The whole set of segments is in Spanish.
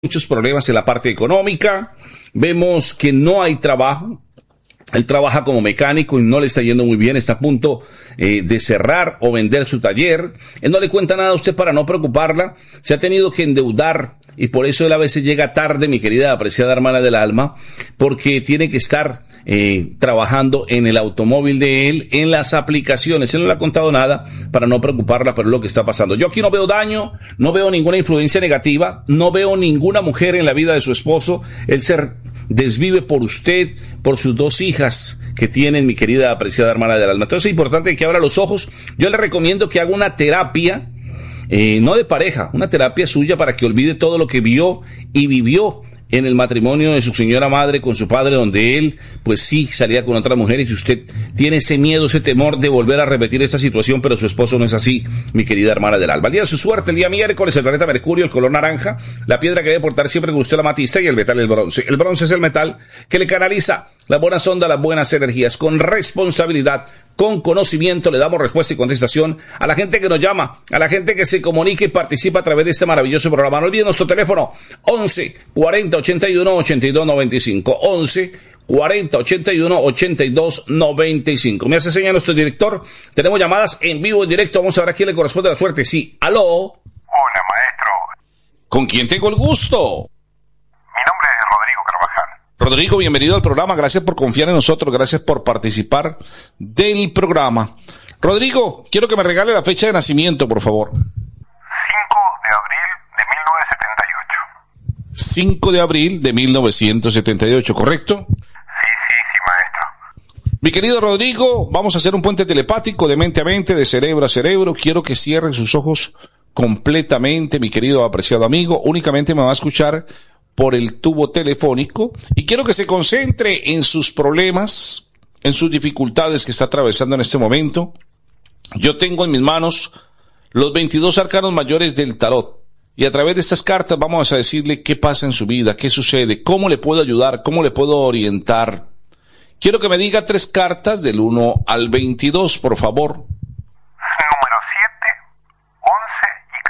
muchos problemas en la parte económica, vemos que no hay trabajo. Él trabaja como mecánico y no le está yendo muy bien, está a punto de cerrar o vender su taller. Él no le cuenta nada a usted para no preocuparla, se ha tenido que endeudar y por eso él a veces llega tarde, mi querida apreciada hermana del alma, porque tiene que estar trabajando en el automóvil de él, en las aplicaciones. Él no le ha contado nada para no preocuparla, pero es lo que está pasando. Yo aquí no veo daño, no veo ninguna influencia negativa, no veo ninguna mujer en la vida de su esposo. Él se desvive por usted, por sus dos hijas que tienen, mi querida apreciada hermana del alma. Entonces es importante que abra los ojos. Yo le recomiendo que haga una terapia, no de pareja, una terapia suya para que olvide todo lo que vio y vivió en el matrimonio de su señora madre con su padre, donde él, pues sí, salía con otra mujer, y si usted tiene ese miedo, ese temor de volver a repetir esta situación, pero su esposo no es así, mi querida hermana del alma. El día de su suerte, el día miércoles, el planeta Mercurio, el color naranja, la piedra que debe portar siempre con usted, la amatista, y el metal, el bronce. El bronce es el metal que le canaliza las buenas ondas, las buenas energías, con responsabilidad, con conocimiento. Le damos respuesta y contestación a la gente que nos llama, a la gente que se comunica y participa a través de este maravilloso programa. No olviden nuestro teléfono, 11 40 81 82 95, 11 40 81 82 95. Me hace señal nuestro director. Tenemos llamadas en vivo, en directo. Vamos a ver a quién le corresponde la suerte. Sí, aló. Hola, maestro. ¿Con quién tengo el gusto? Mi nombre es Rodrigo Carvajal. Rodrigo, bienvenido al programa. Gracias por confiar en nosotros. Gracias por participar del programa. Rodrigo, quiero que me regale la fecha de nacimiento, por favor. 5 de abril de 1978. 5 de abril de 1978, ¿correcto? Sí, maestro. Mi querido Rodrigo, vamos a hacer un puente telepático de mente a mente, de cerebro a cerebro. Quiero que cierren sus ojos completamente, mi querido apreciado amigo. Únicamente me va a escuchar por el tubo telefónico y quiero que se concentre en sus problemas, en sus dificultades que está atravesando en este momento. Yo tengo en mis manos los 22 arcanos mayores del tarot. Y a través de estas cartas vamos a decirle qué pasa en su vida, qué sucede, cómo le puedo ayudar, cómo le puedo orientar. Quiero que me diga 3 cartas del 1 al 22, por favor. Número 7, 11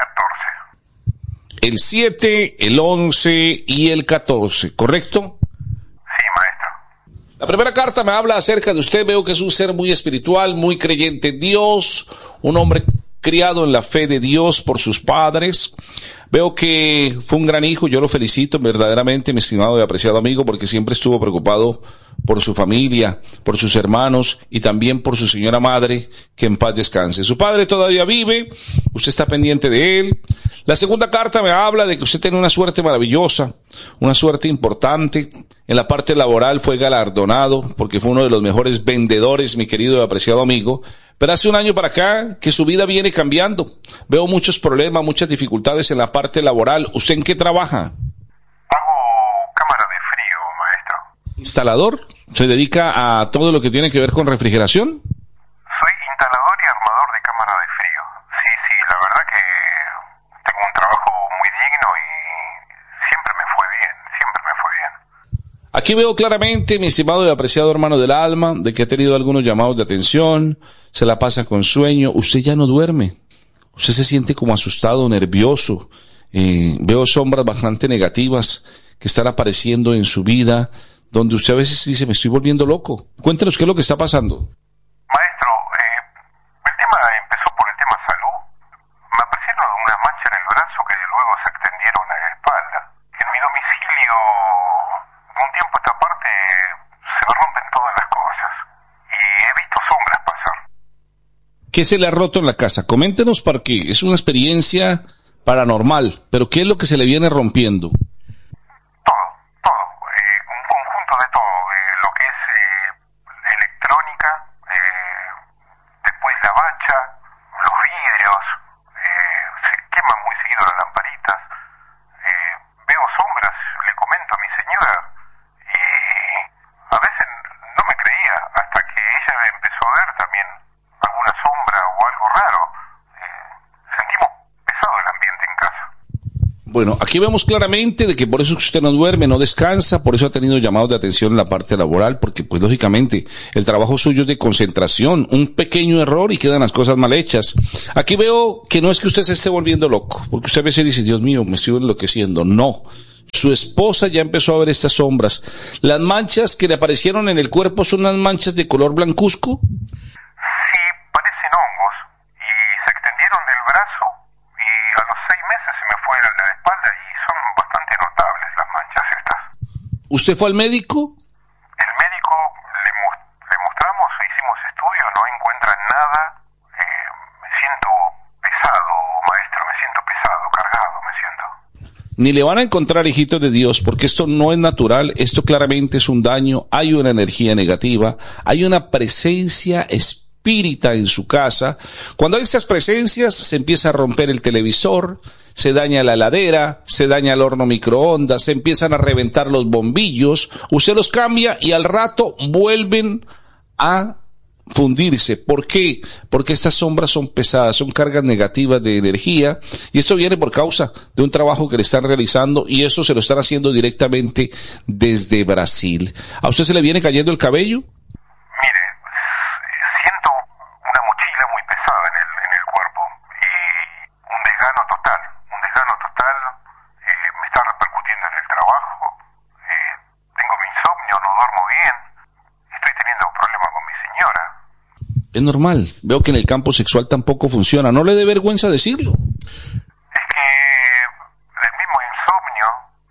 y 14. El 7, el 11 y el 14, ¿correcto? Sí, maestro. La primera carta me habla acerca de usted. Veo que es un ser muy espiritual, muy creyente en Dios, un hombre criado en la fe de Dios por sus padres. Veo que fue un gran hijo, yo lo felicito verdaderamente, mi estimado y apreciado amigo, porque siempre estuvo preocupado por su familia, por sus hermanos y también por su señora madre, que en paz descanse. Su padre todavía vive, usted está pendiente de él. La segunda carta me habla de que usted tiene una suerte maravillosa, una suerte importante. En la parte laboral fue galardonado porque fue uno de los mejores vendedores, mi querido y apreciado amigo. Pero hace un año para acá que su vida viene cambiando. Veo muchos problemas, muchas dificultades en la parte laboral. ¿Usted en qué trabaja? Hago cámara de frío, maestro. ¿Instalador? ¿Se dedica a todo lo que tiene que ver con refrigeración? Soy instalador y armador de cámara de frío. Sí, la verdad que tengo un trabajo muy digno y siempre me fue bien. Aquí veo claramente, mi estimado y apreciado hermano del alma, de que ha tenido algunos llamados de atención, se la pasa con sueño, usted ya no duerme, usted se siente como asustado, nervioso, veo sombras bastante negativas que están apareciendo en su vida, donde usted a veces dice, me estoy volviendo loco. Cuéntenos qué es lo que está pasando. Maestro, el tema empezó por el tema salud. Me aparecieron unas manchas en el brazo que luego se extendieron a la espalda. En mi domicilio, de un tiempo a esta parte, se me rompen todas las cosas. Y he visto sombras pasar. ¿Qué se le ha roto en la casa? Coméntenos, porque es una experiencia paranormal, pero ¿qué es lo que se le viene rompiendo? Un conjunto de todo, lo que es electrónica, después la bacha, los vidrios, se queman muy seguido las lamparitas, veo sombras, le comento a mi señora, y a veces no me creía, hasta que ella empezó a ver también alguna sombra o algo raro. Sentimos pesado el ambiente en casa. Bueno, aquí vemos claramente de que por eso usted no duerme, no descansa, por eso ha tenido llamados de atención en la parte laboral, porque pues lógicamente el trabajo suyo es de concentración, un pequeño error y quedan las cosas mal hechas. Aquí veo que no es que usted se esté volviendo loco, porque usted a veces dice, Dios mío, me estoy enloqueciendo. No, Su esposa ya empezó a ver estas sombras. ¿Las manchas que le aparecieron en el cuerpo son unas manchas de color blancuzco? Sí, parecen hongos y se extendieron del brazo y a los 6 meses se me fue a la espalda y son bastante notables las manchas estas. ¿Usted fue al médico? El médico le mostramos, hicimos estudios, no encuentra nada. Me siento pesado, maestro, me siento pesado, cargado, me siento. Ni le van a encontrar, hijitos de Dios, porque esto no es natural, esto claramente es un daño, hay una energía negativa, hay una presencia espírita en su casa. Cuando hay estas presencias, se empieza a romper el televisor, se daña la heladera, se daña el horno microondas, se empiezan a reventar los bombillos, usted los cambia y al rato vuelven a fundirse. ¿Por qué? Porque estas sombras son pesadas, son cargas negativas de energía y eso viene por causa de un trabajo que le están realizando y eso se lo están haciendo directamente desde Brasil. ¿A usted se le viene cayendo el cabello? Mire, siento una mochila muy pesada en el cuerpo y un desgano total, me está repercutiendo en el trabajo, tengo mi insomnio, no duermo bien, estoy teniendo problemas con mi señora. Es normal, veo que en el campo sexual tampoco funciona, ¿no le dé vergüenza decirlo? Es que el mismo insomnio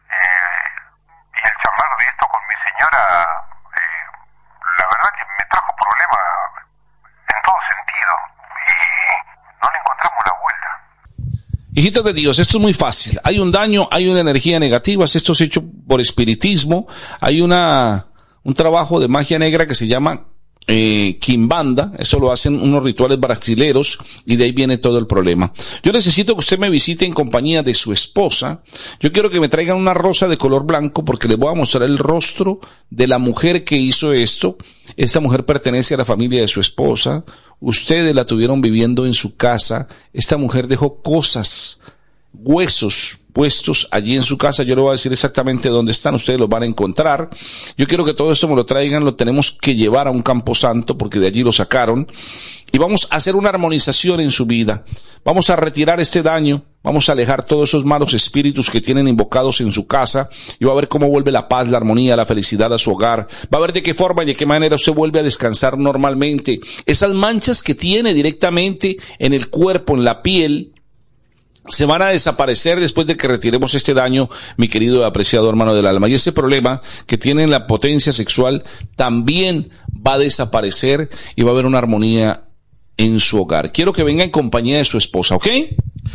y el charlar de esto con mi señora, la verdad que me trajo problemas en todo sentido y no le encontramos la vuelta. Hijitos de Dios, esto es muy fácil, hay un daño, hay una energía negativa, esto es hecho por espiritismo, hay un trabajo de magia negra que se llama Quimbanda, eso lo hacen unos rituales brasileros y de ahí viene todo el problema. Yo necesito que usted me visite en compañía de su esposa. Yo quiero que me traigan una rosa de color blanco porque les voy a mostrar el rostro de la mujer que hizo esto. Esta mujer pertenece a la familia de su esposa. Ustedes la tuvieron viviendo en su casa. Esta mujer dejó cosas, huesos puestos allí en su casa. Yo le voy a decir exactamente dónde están, ustedes los van a encontrar. Yo quiero que todo esto me lo traigan, lo tenemos que llevar a un campo santo porque de allí lo sacaron y vamos a hacer una armonización en su vida. Vamos a retirar este daño, vamos a alejar todos esos malos espíritus que tienen invocados en su casa y va a ver cómo vuelve la paz, la armonía, la felicidad a su hogar. Va a ver de qué forma y de qué manera usted vuelve a descansar normalmente. Esas manchas que tiene directamente en el cuerpo, en la piel, se van a desaparecer después de que retiremos este daño, mi querido y apreciado hermano del alma. Y ese problema que tiene en la potencia sexual también va a desaparecer y va a haber una armonía en su hogar. Quiero que venga en compañía de su esposa, ¿ok? Maestro,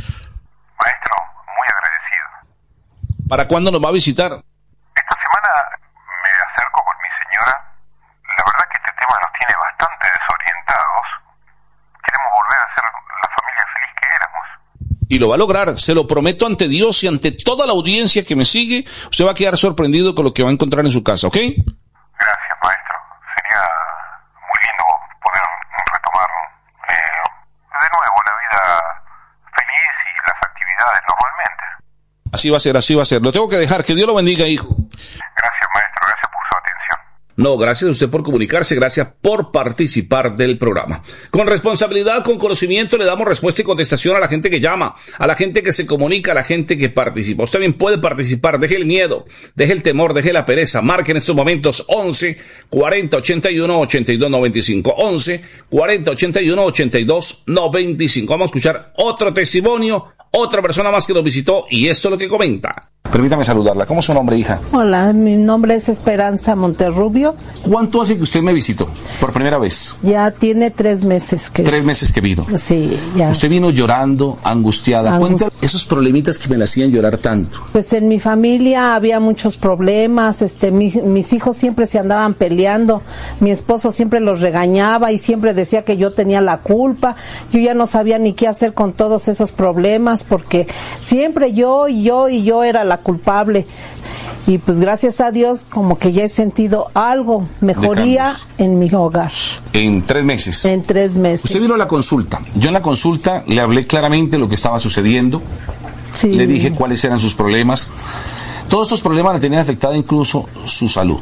muy agradecido. ¿Para cuándo nos va a visitar? Esta semana me acerco con mi señora. La verdad que este tema nos tiene bastante desorientados. Queremos volver a ser la familia feliz que éramos. Y lo va a lograr, se lo prometo ante Dios y ante toda la audiencia que me sigue. Usted va a quedar sorprendido con lo que va a encontrar en su casa, ¿ok? Gracias, maestro. Sería muy lindo poder retomar de nuevo la vida feliz y las actividades normalmente. Así va a ser, así va a ser. Lo tengo que dejar. Que Dios lo bendiga, hijo. Gracias, maestro. Gracias por su atención. No, gracias a usted por comunicarse, gracias por participar del programa. Con responsabilidad, con conocimiento, le damos respuesta y contestación a la gente que llama, a la gente que se comunica, a la gente que participa. Usted también puede participar, deje el miedo, deje el temor, deje la pereza. Marque en estos momentos 11 40 81 82 95. 11 40 81 82 95. Vamos a escuchar otro testimonio, otra persona más que nos visitó y esto es lo que comenta. Permítame saludarla. ¿Cómo es su nombre, hija? Hola, mi nombre es Esperanza Monterrubio. ¿Cuánto hace que usted me visitó por primera vez? Ya tiene 3 meses que... 3 meses que vino. Sí, ya. Usted vino llorando, angustiada. Cuéntame esos problemitas que me la hacían llorar tanto. Pues en mi familia había muchos problemas, mis hijos siempre se andaban peleando, mi esposo siempre los regañaba y siempre decía que yo tenía la culpa. Yo ya no sabía ni qué hacer con todos esos problemas porque siempre yo era la culpable. Y pues gracias a Dios como que ya he sentido algo, mejoría en mi hogar. En 3 meses. En 3 meses. Usted vino a la consulta. Yo en la consulta le hablé claramente lo que estaba sucediendo. Sí. Le dije cuáles eran sus problemas. Todos estos problemas le tenían afectada incluso su salud.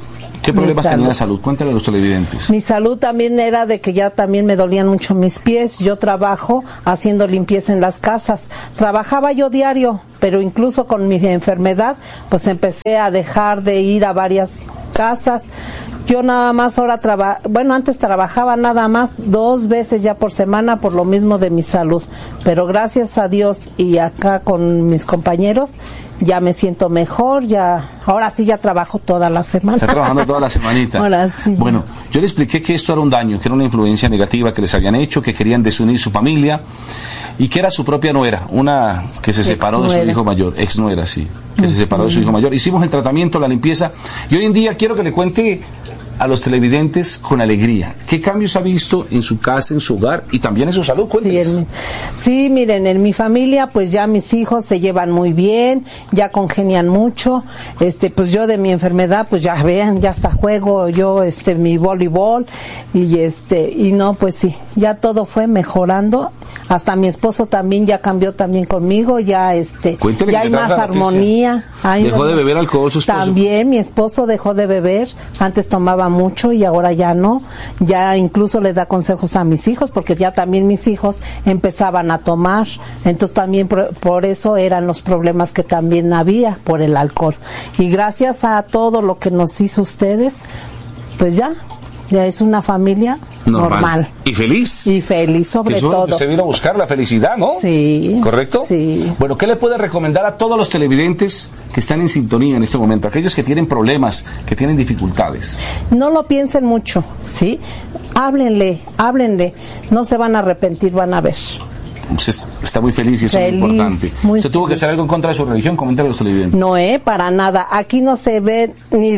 ¿Qué problemas tenía de salud? Cuéntale a los televidentes. Mi salud también era de que ya también me dolían mucho mis pies. Yo trabajo haciendo limpieza en las casas. Trabajaba yo diario, pero incluso con mi enfermedad, pues empecé a dejar de ir a varias casas. Yo nada más ahora antes trabajaba nada más 2 veces ya por semana por lo mismo de mi salud, pero gracias a Dios y acá con mis compañeros ya me siento mejor, ahora sí ya trabajo toda la semana. Está trabajando toda la semanita. Ahora sí. Bueno, yo le expliqué que esto era un daño, que era una influencia negativa que les habían hecho, que querían desunir su familia y que era su propia nuera, una que se separó de su hijo mayor, ex nuera, sí, que se separó de su hijo mayor. Hicimos el tratamiento, la limpieza y hoy en día quiero que le cuente a los televidentes con alegría. ¿Qué cambios ha visto en su casa, en su hogar y también en su salud? Cuéntenos. Sí, miren, en mi familia pues ya mis hijos se llevan muy bien, ya congenian mucho. Pues yo de mi enfermedad pues ya vean, ya hasta juego yo mi voleibol y no, pues sí, ya todo fue mejorando. Hasta mi esposo también ya cambió también conmigo, ya ya hay más armonía. ¿Dejó de beber alcohol su esposo? También mi esposo dejó de beber, antes tomaba mucho y ahora ya no, ya incluso le da consejos a mis hijos porque ya también mis hijos empezaban a tomar, entonces también por eso eran los problemas que también había por el alcohol. Y gracias a todo lo que nos hizo ustedes, pues ya es una familia normal. Y feliz. Y feliz sobre todo. Usted vino a buscar la felicidad, ¿no? Sí. ¿Correcto? Sí. Bueno, ¿qué le puede recomendar a todos los televidentes que están en sintonía en este momento? Aquellos que tienen problemas, que tienen dificultades. No lo piensen mucho, ¿sí? Háblenle. No se van a arrepentir, van a ver. Usted está muy feliz y eso es muy importante. ¿Usted tuvo que hacer algo en contra de su religión? Coméntale a los televidentes. No, para nada. Aquí no se ve ni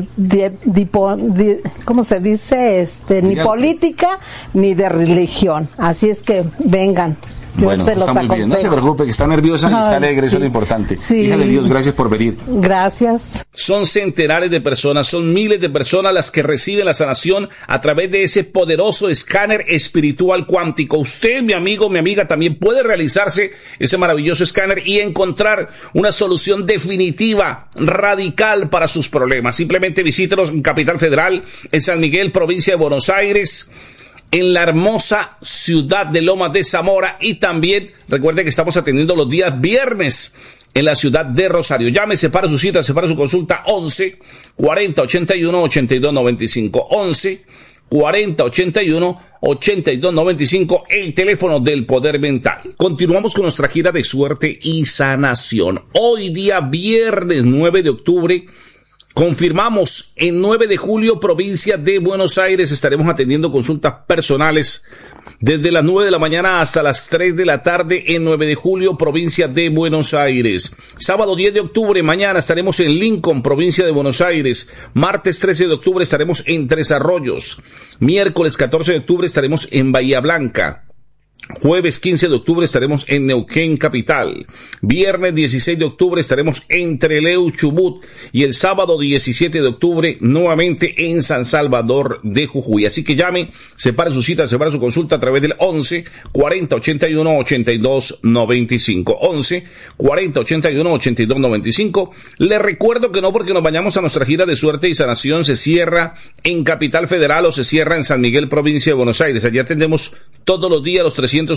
¿cómo se dice? Ni política ni de religión. Así es que vengan. Yo bueno, se los está muy bien. No se preocupe, que está nerviosa y está alegre, eso es lo importante. Sí. Hija de Dios, gracias por venir. Gracias. Son centenares de personas, son miles de personas las que reciben la sanación a través de ese poderoso escáner espiritual cuántico. Usted, mi amigo, mi amiga, también puede realizarse ese maravilloso escáner y encontrar una solución definitiva, radical para sus problemas. Simplemente visítenos en Capital Federal, en San Miguel, provincia de Buenos Aires, en la hermosa ciudad de Lomas de Zamora y también recuerde que estamos atendiendo los días viernes en la ciudad de Rosario. Llámese para su cita, para su consulta 11 40 81 82 95 11 40 81 82 95, el teléfono del Poder Mental. Continuamos con nuestra gira de suerte y sanación. Hoy día viernes 9 de octubre confirmamos en 9 de julio, provincia de Buenos Aires, estaremos atendiendo consultas personales desde las 9 de la mañana hasta las 3 de la tarde en 9 de julio, provincia de Buenos Aires. Sábado 10 de octubre, mañana estaremos en Lincoln, provincia de Buenos Aires. Martes 13 de octubre estaremos en Tres Arroyos. Miércoles 14 de octubre estaremos en Bahía Blanca. Jueves 15 de octubre estaremos en Neuquén capital. Viernes 16 de octubre estaremos en Trelew, Chubut. Y el sábado 17 de octubre nuevamente en San Salvador de Jujuy. Así que llame, separe su cita, separe su consulta a través del 11 40 81 82 95. 11 40 81 82 95. Le recuerdo que no porque nos vayamos a nuestra gira de suerte y sanación se cierra en Capital Federal o se cierra en San Miguel, provincia de Buenos Aires. Allí atendemos todos los días, los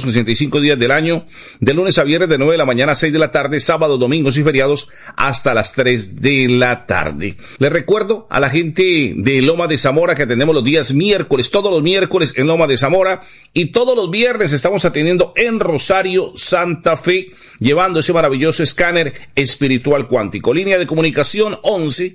365 días del año, de lunes a viernes de 9 de la mañana a 6 de la tarde, sábados, domingos y feriados hasta las 3 de la tarde. Les recuerdo a la gente de Loma de Zamora que atendemos los días miércoles, todos los miércoles en Loma de Zamora y todos los viernes estamos atendiendo en Rosario, Santa Fe, llevando ese maravilloso escáner espiritual cuántico. Línea de comunicación 11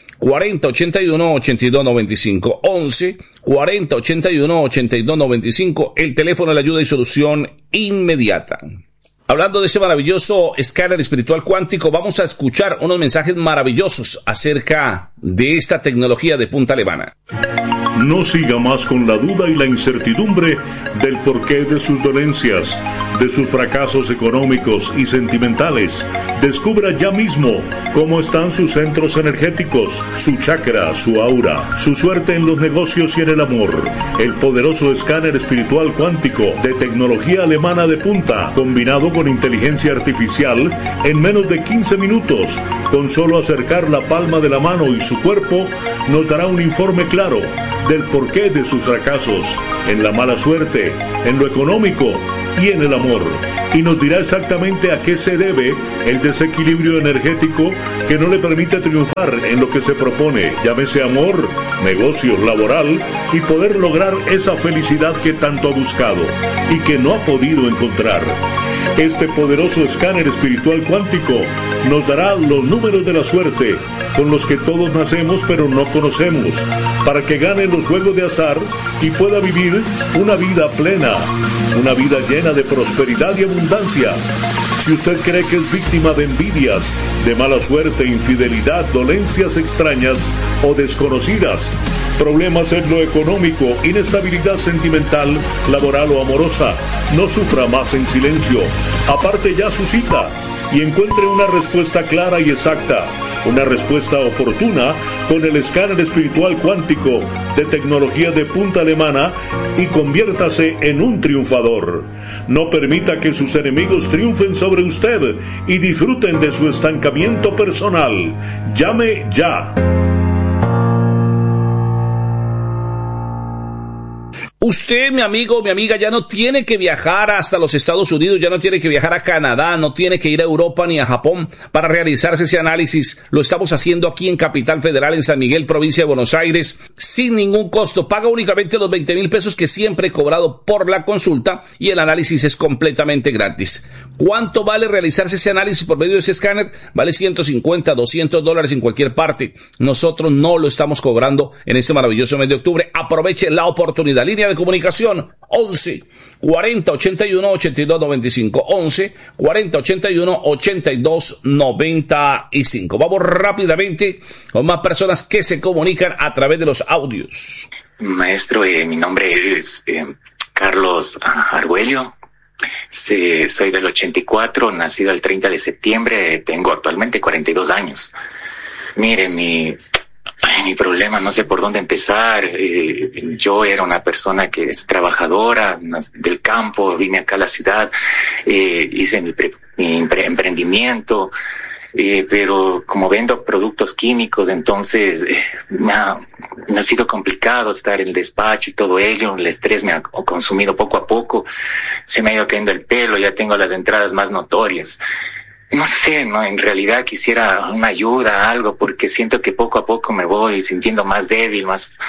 40 81 82 95. 11 40 81 82 95, el teléfono de ayuda y solución inmediata. Hablando de ese maravilloso escáner espiritual cuántico, vamos a escuchar unos mensajes maravillosos acerca de esta tecnología de punta alemana. No siga más con la duda y la incertidumbre del porqué de sus dolencias, de sus fracasos económicos y sentimentales. Descubra ya mismo cómo están sus centros energéticos, su chakra, su aura, su suerte en los negocios y en el amor. El poderoso escáner espiritual cuántico de tecnología alemana de punta, combinado con inteligencia artificial, en menos de 15 minutos, con solo acercar la palma de la mano y su cuerpo, nos dará un informe claro del porqué de sus fracasos, en la mala suerte, en lo económico y en el amor, y nos dirá exactamente a qué se debe el desequilibrio energético que no le permite triunfar en lo que se propone, llámese amor, negocios, laboral, y poder lograr esa felicidad que tanto ha buscado y que no ha podido encontrar. Este poderoso escáner espiritual cuántico nos dará los números de la suerte con los que todos nacemos pero no conocemos, para que gane los juegos de azar y pueda vivir una vida plena, una vida llena de prosperidad y abundancia. Si usted cree que es víctima de envidias, de mala suerte, infidelidad, dolencias extrañas o desconocidas, problemas en lo económico, inestabilidad sentimental, laboral o amorosa, no sufra más en silencio. Aparte ya su cita y encuentre una respuesta clara y exacta, una respuesta oportuna con el escáner espiritual cuántico de tecnología de punta alemana y conviértase en un triunfador. No permita que sus enemigos triunfen sobre usted y disfruten de su estancamiento personal. Llame ya. Usted, mi amigo, mi amiga, ya no tiene que viajar hasta los Estados Unidos, ya no tiene que viajar a Canadá, no tiene que ir a Europa ni a Japón para realizarse ese análisis. Lo estamos haciendo aquí en Capital Federal, en San Miguel, provincia de Buenos Aires, sin ningún costo. Paga únicamente los 20,000 pesos que siempre he cobrado por la consulta y el análisis es completamente gratis. ¿Cuánto vale realizarse ese análisis por medio de ese escáner? Vale $150, $200 en cualquier parte. Nosotros no lo estamos cobrando en este maravilloso mes de octubre. Aproveche la oportunidad. Línea de comunicación 11 40 81 82 95, 11 40 81 82 95. Vamos rápidamente con más personas que se comunican a través de los audios. Maestro, mi nombre es Carlos Argüello. Sí, soy del 84, nacido el 30 de septiembre, tengo actualmente 42 años. Mire, mi problema, no sé por dónde empezar. Yo era una persona que es trabajadora del campo, vine acá a la ciudad, hice mi emprendimiento, pero como vendo productos químicos, entonces me ha sido complicado estar en el despacho y todo ello. El estrés me ha consumido poco a poco, se me ha ido cayendo el pelo, ya tengo las entradas más notorias. No sé, no, en realidad quisiera una ayuda, algo, porque siento que poco a poco me voy sintiendo más débil,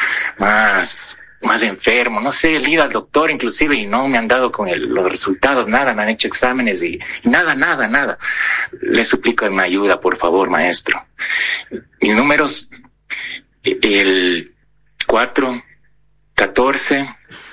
más enfermo. No sé, he ido al doctor inclusive y no me han dado con los resultados, nada, me han hecho exámenes y nada. Le suplico una ayuda, por favor, maestro. Mis números, el 4, 14,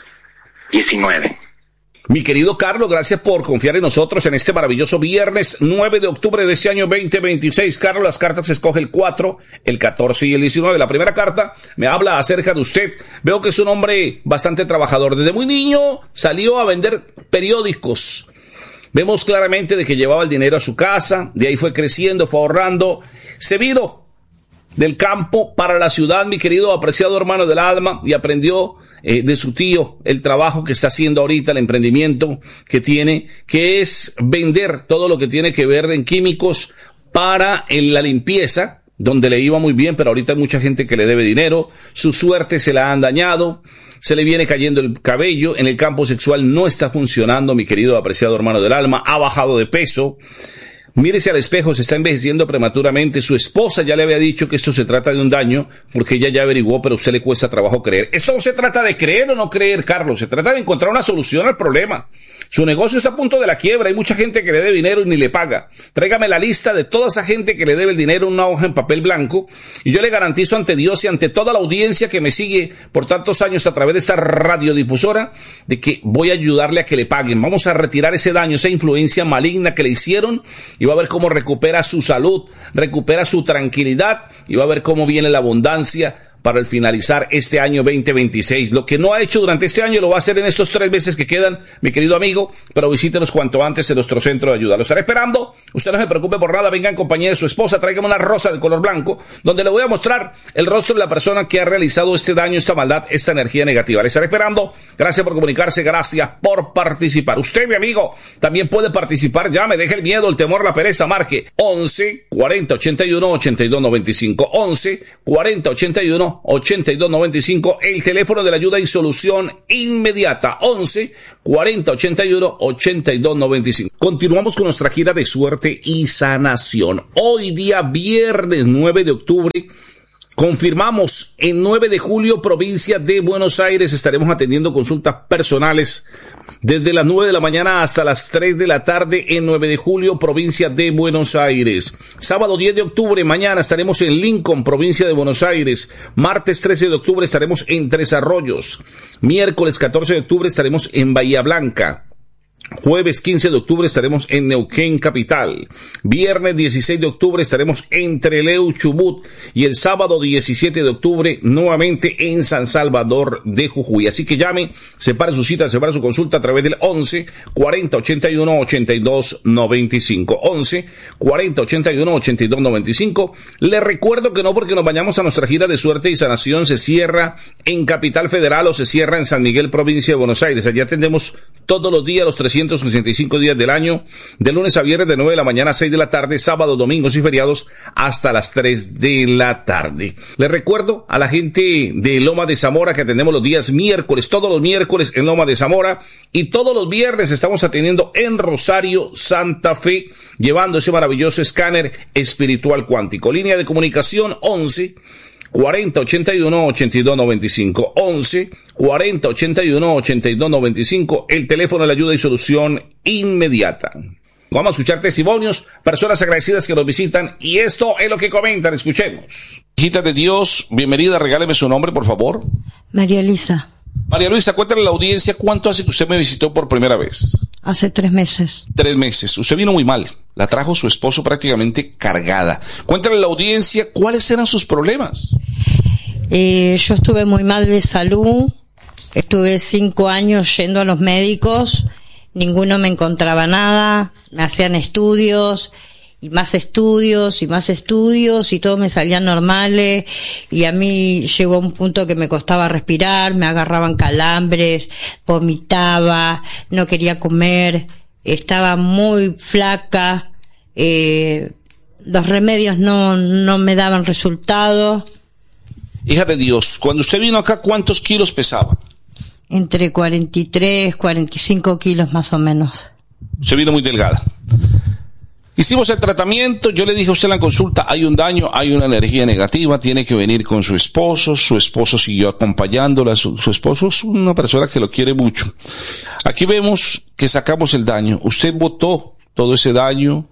19. Mi querido Carlos, gracias por confiar en nosotros en este maravilloso viernes 9 de octubre de este año 2026. Carlos, las cartas se escoge el 4, el 14 y el 19. La primera carta me habla acerca de usted. Veo que es un hombre bastante trabajador. Desde muy niño salió a vender periódicos. Vemos claramente de que llevaba el dinero a su casa, de ahí fue creciendo, fue ahorrando. Se vino del campo para la ciudad, mi querido apreciado hermano del alma, y aprendió de su tío el trabajo que está haciendo ahorita, el emprendimiento que tiene, que es vender todo lo que tiene que ver en químicos para la limpieza, donde le iba muy bien, pero ahorita hay mucha gente que le debe dinero, su suerte se la han dañado, se le viene cayendo el cabello, en el campo sexual no está funcionando, mi querido apreciado hermano del alma, ha bajado de peso. Mírese al espejo, se está envejeciendo prematuramente. Su esposa ya le había dicho que esto se trata de un daño, porque ella ya averiguó, pero a usted le cuesta trabajo creer. Esto no se trata de creer o no creer, Carlos, se trata de encontrar una solución al problema. Su negocio está a punto de la quiebra, hay mucha gente que le debe dinero y ni le paga. Tráigame la lista de toda esa gente que le debe el dinero, una hoja en papel blanco, y yo le garantizo ante Dios y ante toda la audiencia que me sigue por tantos años a través de esta radiodifusora, de que voy a ayudarle a que le paguen. Vamos a retirar ese daño, esa influencia maligna que le hicieron, y va a ver cómo recupera su salud, recupera su tranquilidad, y va a ver cómo viene la abundancia para el finalizar este año 2026. Lo que no ha hecho durante este año lo va a hacer en estos 3 meses que quedan, mi querido amigo, pero visítenos cuanto antes en nuestro centro de ayuda. Lo estaré esperando. Usted no se preocupe por nada. Venga en compañía de su esposa. Tráigame una rosa de color blanco, donde le voy a mostrar el rostro de la persona que ha realizado este daño, esta maldad, esta energía negativa. Le estaré esperando. Gracias por comunicarse. Gracias por participar. Usted, mi amigo, también puede participar. Llame, deje el miedo, el temor, la pereza. Marque 11 40 81 82 95. 11 40 81 82 95. El teléfono de la ayuda y solución inmediata. 11 40 81 82 95. Continuamos con nuestra gira de suerte y sanación. Hoy día viernes 9 de octubre. Confirmamos, en 9 de julio, provincia de Buenos Aires, estaremos atendiendo consultas personales desde las 9 de la mañana hasta las 3 de la tarde en 9 de julio, provincia de Buenos Aires. Sábado 10 de octubre, mañana estaremos en Lincoln, provincia de Buenos Aires. Martes 13 de octubre estaremos en Tres Arroyos. Miércoles 14 de octubre estaremos en Bahía Blanca. Jueves 15 de octubre estaremos en Neuquén capital. Viernes 16 de octubre estaremos en Trelew, Chubut. Y el sábado 17 de octubre nuevamente en San Salvador de Jujuy. Así que llame, separe su cita, separe su consulta a través del 11 40 81 82 95. 11 40 81 82 95. Le recuerdo que no porque nos vayamos a nuestra gira de suerte y sanación se cierra en Capital Federal o se cierra en San Miguel, provincia de Buenos Aires. Allí atendemos todos los días, los 365 días del año, de lunes a viernes de 9 de la mañana a 6 de la tarde, sábados, domingos y feriados hasta las 3 de la tarde. Les recuerdo a la gente de Loma de Zamora que atendemos los días miércoles, todos los miércoles en Loma de Zamora, y todos los viernes estamos atendiendo en Rosario, Santa Fe, llevando ese maravilloso escáner espiritual cuántico. Línea de comunicación 11 40 81 82 95. 11 40 81 82 95. El teléfono de la ayuda y solución inmediata. Vamos a escuchar testimonios, personas agradecidas que nos visitan, y esto es lo que comentan. Escuchemos. Hijita de Dios, bienvenida, regáleme su nombre, por favor. María Luisa. María Luisa, cuéntale a la audiencia cuánto hace que usted me visitó por primera vez. Hace 3 meses. 3 meses. Usted vino muy mal. La trajo su esposo prácticamente cargada. Cuéntale a la audiencia cuáles eran sus problemas. Yo estuve muy mal de salud. Estuve 5 años yendo a los médicos. Ninguno me encontraba nada. Me hacían estudios y más estudios y más estudios y todos me salían normales, y a mí llegó un punto que me costaba respirar, me agarraban calambres, vomitaba, no quería comer, estaba muy flaca, los remedios no me daban resultado. Hija de Dios, cuando usted vino acá, ¿cuántos kilos pesaba? Entre 43, 45 kilos más o menos. Se vino muy delgada. Hicimos el tratamiento, yo le dije a usted en la consulta, hay un daño, hay una energía negativa, tiene que venir con su esposo siguió acompañándola, su esposo es una persona que lo quiere mucho. Aquí vemos que sacamos el daño, usted botó todo ese daño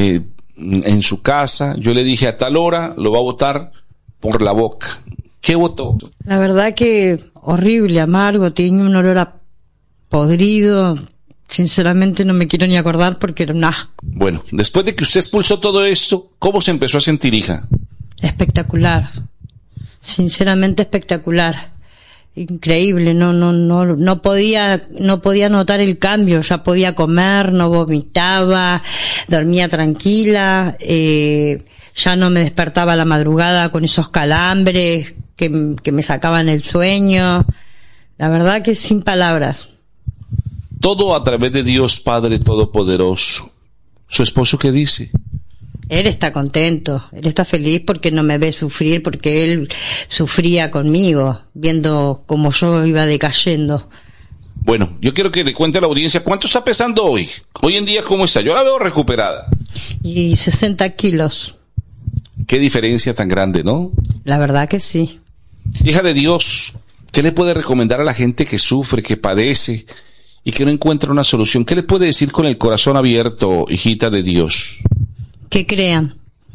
en su casa, yo le dije a tal hora lo va a botar por la boca. ¿Qué botó? La verdad que horrible, amargo, tiene un olor a podrido. Sinceramente no me quiero ni acordar porque era un asco. Bueno, después de que usted expulsó todo esto, ¿cómo se empezó a sentir, hija? Espectacular. Sinceramente espectacular. Increíble, no podía notar el cambio, ya podía comer, no vomitaba, dormía tranquila, ya no me despertaba a la madrugada con esos calambres que me sacaban el sueño. La verdad que sin palabras. Todo a través de Dios Padre Todopoderoso. ¿Su esposo qué dice? Él está contento, él está feliz porque no me ve sufrir, porque él sufría conmigo, viendo cómo yo iba decayendo. Bueno, yo quiero que le cuente a la audiencia cuánto está pesando hoy. Hoy en día, ¿cómo está? Yo la veo recuperada. Y 60 kilos. Qué diferencia tan grande, ¿no? La verdad que sí. Hija de Dios, ¿qué le puede recomendar a la gente que sufre, que padece y que no encuentra una solución? ¿Qué le puede decir con el corazón abierto, hijita de Dios? Que crean,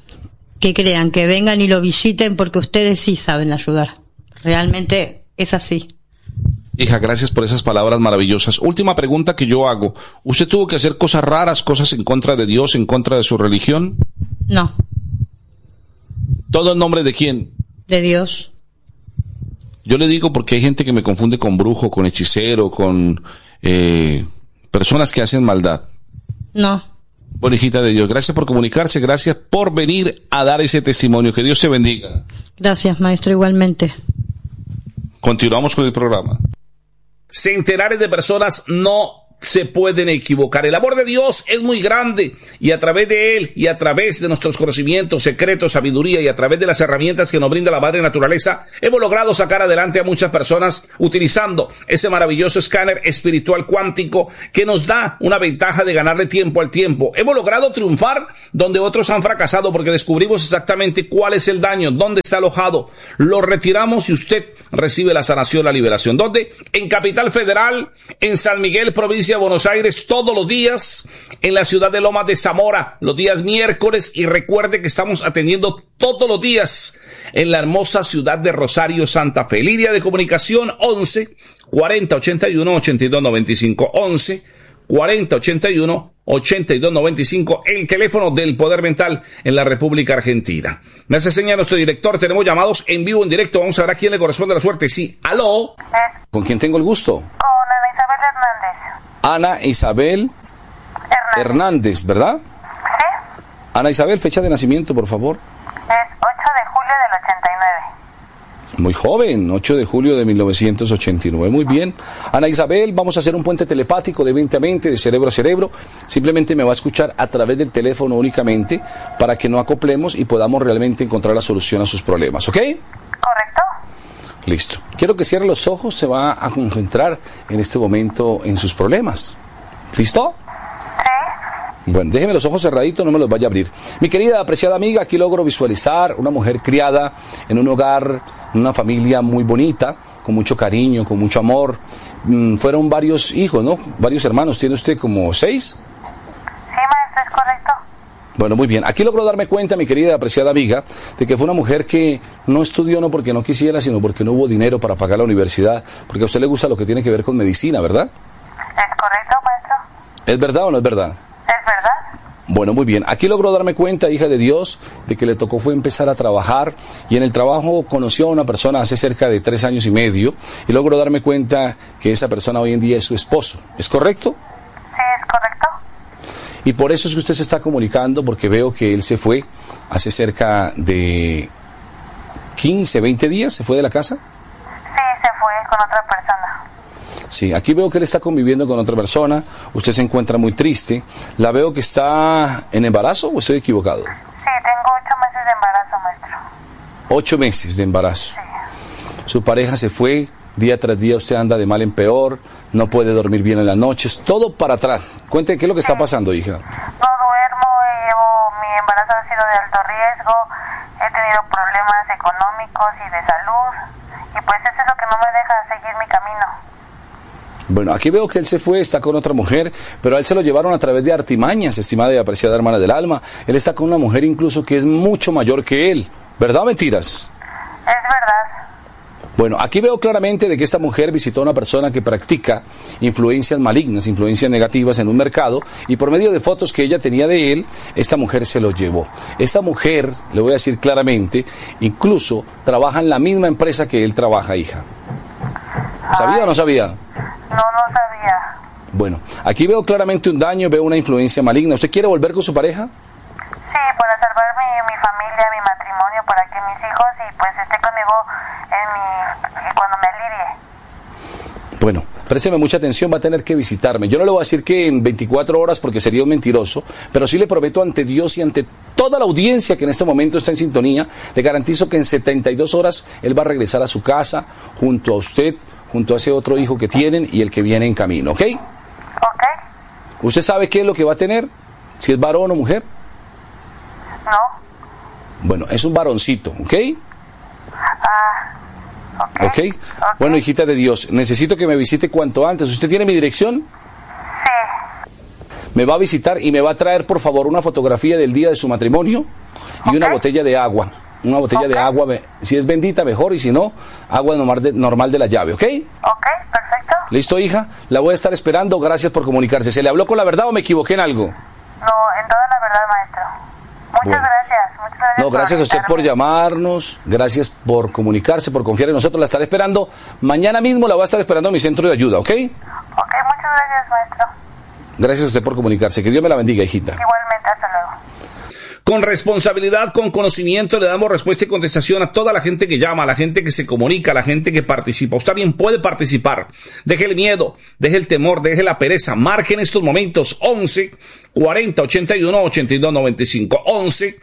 que vengan y lo visiten porque ustedes sí saben ayudar. Realmente es así. Hija, gracias por esas palabras maravillosas. Última pregunta que yo hago. ¿Usted tuvo que hacer cosas raras, cosas en contra de Dios, en contra de su religión? No. ¿Todo en nombre de quién? De Dios. Yo le digo porque hay gente que me confunde con brujo, con hechicero, con personas que hacen maldad. No. Bueno, hijita de Dios, gracias por comunicarse, gracias por venir a dar ese testimonio. Que Dios te bendiga. Gracias, maestro, igualmente. Continuamos con el programa. Centenares de personas no se pueden equivocar. El amor de Dios es muy grande y a través de Él y a través de nuestros conocimientos, secretos, sabiduría y a través de las herramientas que nos brinda la Madre Naturaleza, hemos logrado sacar adelante a muchas personas utilizando ese maravilloso escáner espiritual cuántico que nos da una ventaja de ganarle tiempo al tiempo. Hemos logrado triunfar donde otros han fracasado porque descubrimos exactamente cuál es el daño, dónde está alojado. Lo retiramos y usted recibe la sanación, la liberación. ¿Dónde? En Capital Federal, en San Miguel, provincia de Buenos Aires, todos los días, en la ciudad de Lomas de Zamora, los días miércoles, y recuerde que estamos atendiendo todos los días en la hermosa ciudad de Rosario, Santa Fe. Línea de comunicación 11 40 81 82 95, 11 40 81 82 95, el teléfono del Poder Mental en la República Argentina. Me hace señal nuestro director, tenemos llamados en vivo, en directo, vamos a ver a quién le corresponde la suerte. Sí, aló. ¿Con quién tengo el gusto? Con Ana Isabel Hernández. Ana Isabel Hernández, ¿verdad? Sí. Ana Isabel, fecha de nacimiento, por favor. Es 8 de julio del 89. Muy joven, 8 de julio de 1989. Muy bien. Ana Isabel, vamos a hacer un puente telepático de mente a mente, de cerebro a cerebro. Simplemente me va a escuchar a través del teléfono únicamente para que no acoplemos y podamos realmente encontrar la solución a sus problemas, ¿ok? ¿Correcto? Listo. Quiero que cierre los ojos, se va a concentrar en este momento en sus problemas. ¿Listo? Sí. Bueno, déjeme los ojos cerraditos, no me los vaya a abrir. Mi querida, apreciada amiga, aquí logro visualizar una mujer criada en un hogar, en una familia muy bonita, con mucho cariño, con mucho amor. Fueron varios hijos, ¿no? Varios hermanos. ¿Tiene usted como 6? Sí, maestro, es correcto. Bueno, muy bien. Aquí logro darme cuenta, mi querida, apreciada amiga, de que fue una mujer que no estudió no porque no quisiera, sino porque no hubo dinero para pagar la universidad, porque a usted le gusta lo que tiene que ver con medicina, ¿verdad? ¿Es correcto, maestro? ¿Es verdad o no es verdad? ¿Es verdad? Bueno, muy bien. Aquí logro darme cuenta, hija de Dios, de que le tocó fue empezar a trabajar y en el trabajo conoció a una persona hace cerca de 3 años y medio y logro darme cuenta que esa persona hoy en día es su esposo. ¿Es correcto? Sí, es correcto. Y por eso es que usted se está comunicando, porque veo que él se fue hace cerca de 15, 20 días, ¿se fue de la casa? Sí, se fue con otra persona. Sí, aquí veo que él está conviviendo con otra persona, usted se encuentra muy triste, la veo que está en embarazo o estoy equivocado. Sí, tengo 8 meses de embarazo, maestro. 8 meses de embarazo. Sí. Su pareja se fue, día tras día usted anda de mal en peor, no puede dormir bien en las noches, todo para atrás. Cuente qué es lo que está pasando, hija. No duermo, mi embarazo ha sido de alto riesgo, he tenido problemas económicos y de salud, y pues eso es lo que no me deja seguir mi camino. Bueno, aquí veo que él se fue, está con otra mujer, pero a él se lo llevaron a través de artimañas, estimada y apreciada hermana del alma. Él está con una mujer incluso que es mucho mayor que él. ¿Verdad o mentiras? Es verdad. Bueno, aquí veo claramente de que esta mujer visitó a una persona que practica influencias malignas, influencias negativas en un mercado, y por medio de fotos que ella tenía de él, esta mujer se lo llevó. Esta mujer, le voy a decir claramente, incluso trabaja en la misma empresa que él trabaja, hija. ¿Sabía o no sabía? No sabía. Bueno, aquí veo claramente un daño, veo una influencia maligna. ¿Usted quiere volver con su pareja? Sí, para salvar mi familia, mi matrimonio, para que mis hijos y pues esté conmigo cuando me alivie. Bueno, présteme mucha atención, va a tener que visitarme. Yo no le voy a decir que en 24 horas porque sería un mentiroso, pero sí le prometo ante Dios y ante toda la audiencia que en este momento está en sintonía, le garantizo que en 72 horas él va a regresar a su casa junto a usted, junto a ese otro hijo que tienen y el que viene en camino, ¿ok? Ok. ¿Usted sabe qué es lo que va a tener? Si es varón o mujer. No. Bueno, es un varoncito, ¿ok? Ok. Bueno, hijita de Dios, necesito que me visite cuanto antes. ¿Usted tiene mi dirección? Sí. Me va a visitar y me va a traer, por favor, una fotografía del día de su matrimonio y una botella de agua. Una botella de agua, si es bendita mejor y si no, agua normal de la llave, ¿ok? Ok, perfecto. ¿Listo, hija? La voy a estar esperando, gracias por comunicarse. ¿Se le habló con la verdad o me equivoqué en algo? No, en toda la verdad, maestro. Muchas gracias. gracias. No, gracias a usted por invitarme. llamarnos, gracias por comunicarse, por confiar en nosotros. La estaré esperando. Mañana mismo la voy a estar esperando en mi centro de ayuda, ¿ok? Ok, muchas gracias, maestro. Gracias a usted por comunicarse. Que Dios me la bendiga, hijita. Igualmente, hasta luego. Con responsabilidad, con conocimiento, le damos respuesta y contestación a toda la gente que llama, a la gente que se comunica, a la gente que participa. Usted también puede participar. Deje el miedo, deje el temor, deje la pereza. Marque en estos momentos 11 40 81 82 95. 11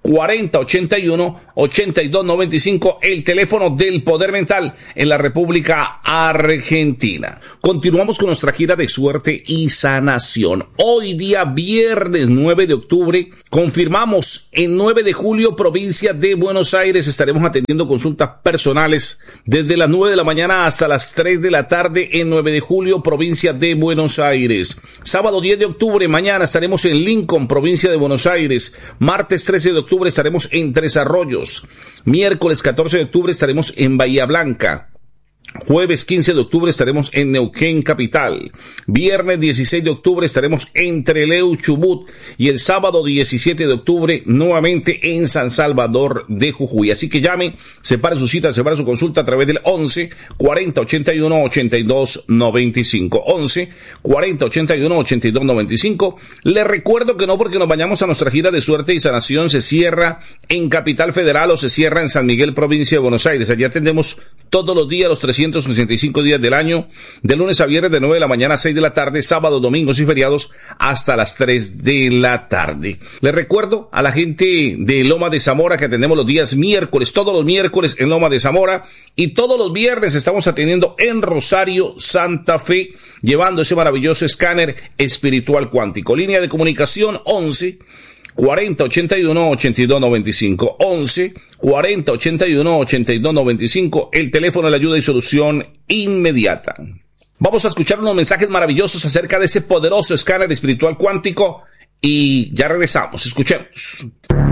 40 81 82 95, el teléfono del Poder Mental en la República Argentina. Continuamos con nuestra gira de suerte y sanación. Hoy día viernes 9 de octubre, confirmamos en 9 de julio, provincia de Buenos Aires, estaremos atendiendo consultas personales desde las 9 de la mañana hasta las 3 de la tarde en 9 de julio, provincia de Buenos Aires. Sábado 10 de octubre, mañana estaremos en Lincoln, provincia de Buenos Aires. Martes 13 de octubre estaremos en Tres Arroyos. Miércoles 14 de octubre estaremos en Bahía Blanca. Jueves 15 de octubre estaremos en Neuquén capital. Viernes 16 de octubre estaremos en Trelew, Chubut. Y el sábado 17 de octubre nuevamente en San Salvador de Jujuy. Así que llame, separe su cita, separe su consulta a través del 11 40 81 82 95. 11 40 81 82 95. Le recuerdo que no porque nos vayamos a nuestra gira de suerte y sanación se cierra en Capital Federal o se cierra en San Miguel, provincia de Buenos Aires. Allí atendemos todos los días, los 365 días del año, de lunes a viernes de 9 de la mañana a 6 de la tarde, sábados, domingos y feriados hasta las 3 de la tarde. Les recuerdo a la gente de Loma de Zamora que atendemos los días miércoles, todos los miércoles en Loma de Zamora, y todos los viernes estamos atendiendo en Rosario, Santa Fe, llevando ese maravilloso escáner espiritual cuántico. Línea de comunicación 11 40 81 82 95. 11 40 81 82 95, el teléfono de la ayuda y solución inmediata. Vamos a escuchar unos mensajes maravillosos acerca de ese poderoso escáner espiritual cuántico y ya regresamos. Escuchemos.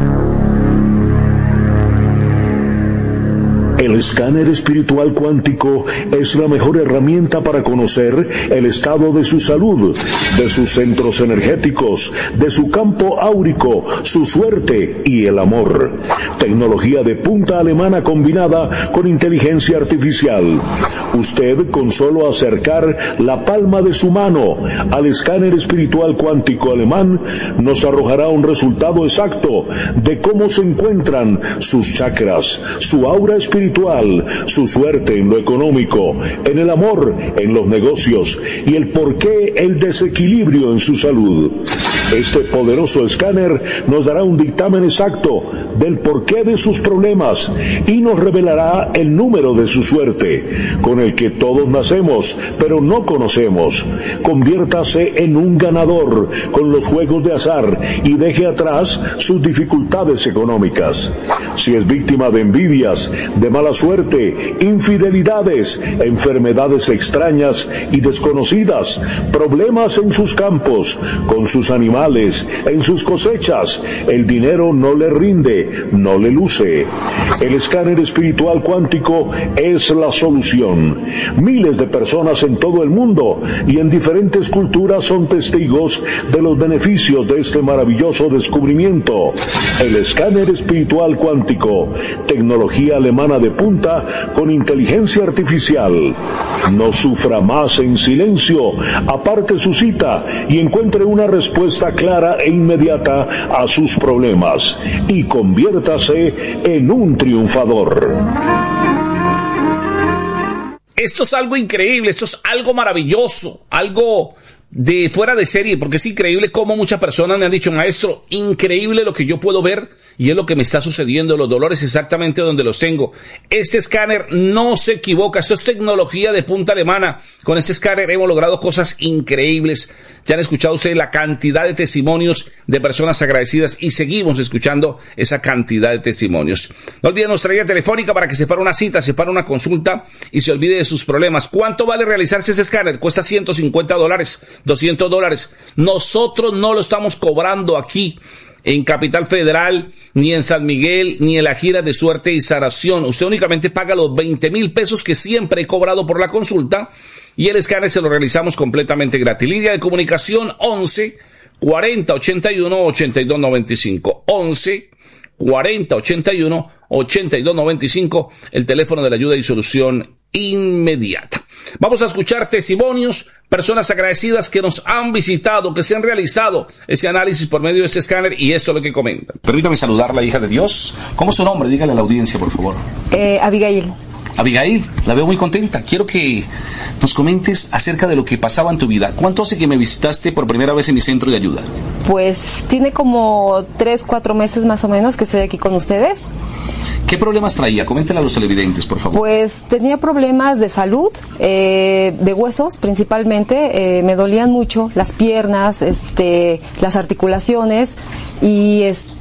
El escáner espiritual cuántico es la mejor herramienta para conocer el estado de su salud, de sus centros energéticos, de su campo áurico, su suerte y el amor. Tecnología de punta alemana combinada con inteligencia artificial. Usted, con solo acercar la palma de su mano al escáner espiritual cuántico alemán, nos arrojará un resultado exacto de cómo se encuentran sus chakras, su aura espiritual, su suerte en lo económico, en el amor, en los negocios y el porqué el desequilibrio en su salud. Este poderoso escáner nos dará un dictamen exacto del porqué de sus problemas y nos revelará el número de su suerte, con el que todos nacemos, pero no conocemos. Conviértase en un ganador con los juegos de azar y deje atrás sus dificultades económicas. Si es víctima de envidias, de mala suerte, infidelidades, enfermedades extrañas y desconocidas, problemas en sus campos, con sus animales, en sus cosechas, el dinero no le rinde, no le luce. El escáner espiritual cuántico es la solución. Miles de personas en todo el mundo y en diferentes culturas son testigos de los beneficios de este maravilloso descubrimiento. El escáner espiritual cuántico, tecnología alemana de punta con inteligencia artificial. No sufra más en silencio, aparte su cita y encuentre una respuesta clara e inmediata a sus problemas y conviértase en un triunfador. Esto es algo increíble, esto es algo maravilloso, algo de fuera de serie, porque es increíble cómo muchas personas me han dicho: maestro, increíble lo que yo puedo ver y es lo que me está sucediendo, los dolores exactamente donde los tengo. Este escáner no se equivoca, esto es tecnología de punta alemana. Con este escáner hemos logrado cosas increíbles. Ya han escuchado ustedes la cantidad de testimonios de personas agradecidas y seguimos escuchando esa cantidad de testimonios. No olviden nuestra guía telefónica para que separe una cita, separe una consulta y se olvide de sus problemas. ¿Cuánto vale realizarse ese escáner? Cuesta $150, $200. Nosotros no lo estamos cobrando aquí en Capital Federal, ni en San Miguel, ni en la gira de suerte y sanación. Usted únicamente paga los 20,000 pesos que siempre he cobrado por la consulta y el escáner se lo realizamos completamente gratis. Línea de comunicación 11 40 81 82 95. 11 4081-8295, el teléfono de la ayuda y solución inmediata. Vamos a escuchar testimonios, personas agradecidas que nos han visitado, que se han realizado ese análisis por medio de este escáner, y esto es lo que comentan. Permítame saludar a la hija de Dios. ¿Cómo es su nombre? Dígale a la audiencia, por favor. Abigail. Abigail, la veo muy contenta. Quiero que nos comentes acerca de lo que pasaba en tu vida. ¿Cuánto hace que me visitaste por primera vez en mi centro de ayuda? Pues tiene como 3-4 meses más o menos que estoy aquí con ustedes. ¿Qué problemas traía? Coméntale a los televidentes, por favor. Pues tenía problemas de salud, de huesos principalmente. Me dolían mucho las piernas, las articulaciones y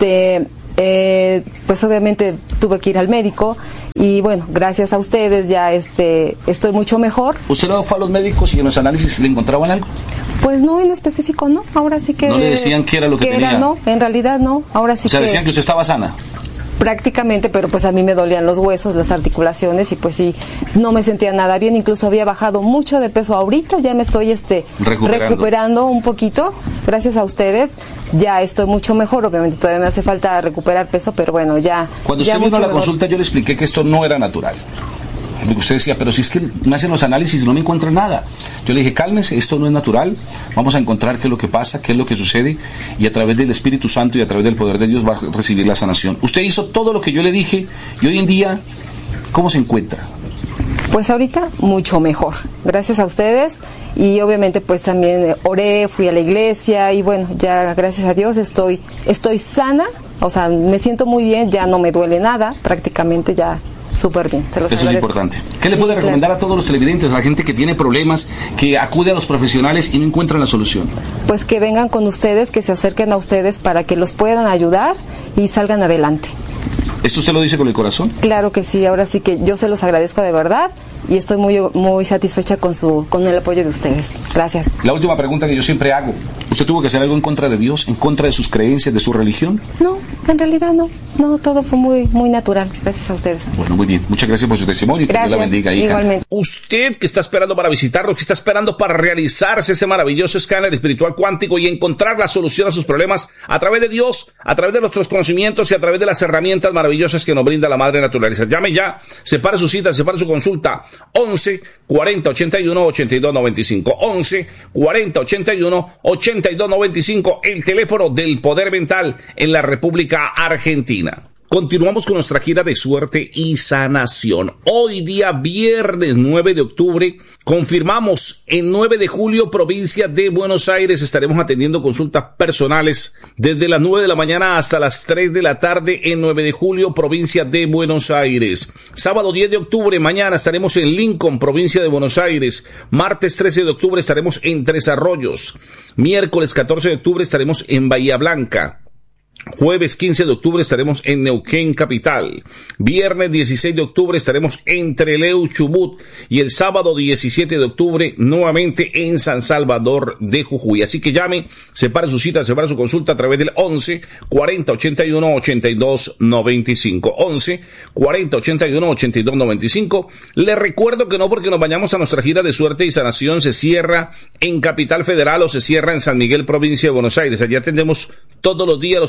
pues obviamente tuve que ir al médico. Y bueno, gracias a ustedes ya estoy mucho mejor. ¿Usted luego fue a los médicos y en los análisis le encontraban algo? Pues no, en específico no, ahora sí que... ¿No le decían qué era lo que tenía? No, en realidad no, ahora sí que... O sea, decían que usted estaba sana. Prácticamente, pero pues a mí me dolían los huesos, las articulaciones y pues sí, no me sentía nada bien, incluso había bajado mucho de peso. Ahorita ya me estoy recuperando un poquito, gracias a ustedes, ya estoy mucho mejor. Obviamente todavía me hace falta recuperar peso, pero bueno, ya... Cuando usted vino a la consulta yo le expliqué que esto no era natural. Porque usted decía, pero si es que me hacen los análisis y no me encuentran nada. Yo le dije, cálmese, esto no es natural, vamos a encontrar qué es lo que pasa, qué es lo que sucede, y a través del Espíritu Santo y a través del poder de Dios va a recibir la sanación. Usted hizo todo lo que yo le dije, y hoy en día, ¿cómo se encuentra? Pues ahorita mucho mejor, gracias a ustedes, y obviamente pues también oré, fui a la iglesia, y bueno, ya gracias a Dios estoy sana, o sea, me siento muy bien, ya no me duele nada, prácticamente ya... Súper bien. Eso es importante. ¿Qué le puede recomendar a todos los televidentes, a la gente que tiene problemas, que acude a los profesionales y no encuentran la solución? Pues que vengan con ustedes, que se acerquen a ustedes para que los puedan ayudar y salgan adelante. ¿Esto usted lo dice con el corazón? Claro que sí, ahora sí que yo se los agradezco de verdad y estoy muy satisfecha con el apoyo de ustedes. Gracias. La última pregunta que yo siempre hago, ¿usted tuvo que hacer algo en contra de Dios, en contra de sus creencias, de su religión? No, en realidad no, todo fue muy natural, gracias a ustedes. Bueno, muy bien, muchas gracias por su testimonio y que Dios la bendiga, hija. Igualmente. Usted que está esperando para visitarlo, que está esperando para realizarse ese maravilloso escáner espiritual cuántico y encontrar la solución a sus problemas a través de Dios, a través de nuestros conocimientos y a través de las herramientas maravillosas que nos brinda la Madre Naturaleza. Llame ya, separe su cita, separe su consulta, 11 40 81 82 95, 11 40 81 82 95, el teléfono del poder mental en la República Argentina. Continuamos con nuestra gira de suerte y sanación. Hoy día viernes 9 de octubre, confirmamos en 9 de julio, provincia de Buenos Aires, estaremos atendiendo consultas personales desde las 9 de la mañana hasta las 3 de la tarde en 9 de julio, provincia de Buenos Aires. Sábado 10 de octubre, mañana estaremos en Lincoln, provincia de Buenos Aires. Martes 13 de octubre estaremos en Tres Arroyos. Miércoles 14 de octubre estaremos en Bahía Blanca. Jueves 15 de octubre estaremos en Neuquén capital. Viernes 16 de octubre estaremos en Trelew, Chubut. Y el sábado 17 de octubre nuevamente en San Salvador de Jujuy. Así que llame, separe su cita, separe su consulta a través del 11 40 81 82 95. 11 40 81 82 95. Le recuerdo que no porque nos vayamos a nuestra gira de suerte y sanación se cierra en Capital Federal o se cierra en San Miguel, provincia de Buenos Aires. Allí atendemos todos los días, los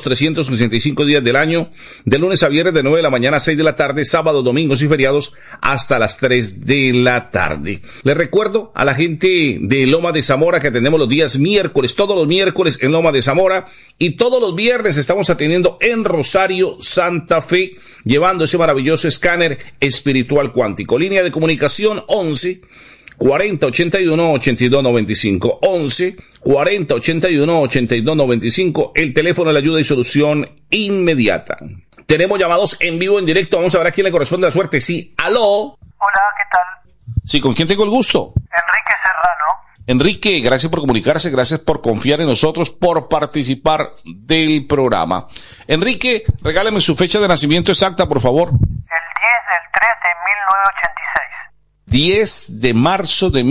365 días del año, de lunes a viernes de 9 de la mañana a 6 de la tarde, sábados, domingos y feriados hasta las 3 de la tarde. Les recuerdo a la gente de Loma de Zamora que atendemos los días miércoles, todos los miércoles en Loma de Zamora, y todos los viernes estamos atendiendo en Rosario, Santa Fe, llevando ese maravilloso escáner espiritual cuántico. Línea de comunicación 11 40 81 82 95, 11 40 81 82 95, el teléfono de la ayuda y solución inmediata. Tenemos llamados en vivo, en directo. Vamos a ver a quién le corresponde la suerte. Sí, aló. Hola, ¿qué tal? Sí, ¿con quién tengo el gusto? Enrique Serrano. Enrique, gracias por comunicarse, gracias por confiar en nosotros, por participar del programa. Enrique, regálame su fecha de nacimiento exacta, por favor. El 10 del 3 de 1986. 10 de marzo de